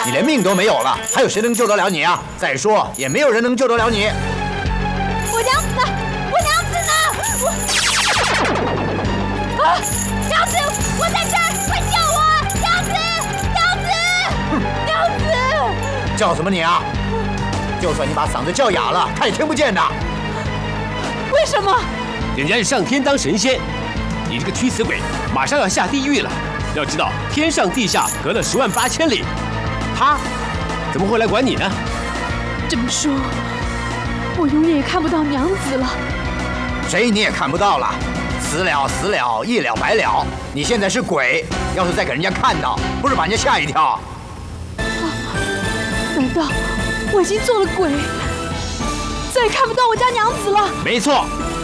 你连命都没有了，还有谁能救得了你啊？再说，也没有人能救得了你。 我娘子呢？我娘子呢？娘子，我在这儿，快救我！娘子，娘子，娘子！ 叫什么你啊？就算你把嗓子叫哑了，他也听不见的。 为什么？ 人家是上天当神仙，你这个屈死鬼，马上要下地狱了。要知道，天上地下隔了108000里，他怎么会来管你呢？ 这么说，我永远也看不到娘子了。 谁你也看不到了，死了，一了百了。你现在是鬼，要是再给人家看到，不是把人家吓一跳？ 难道我已经做了鬼，再也看不到我家娘子了？ 没错，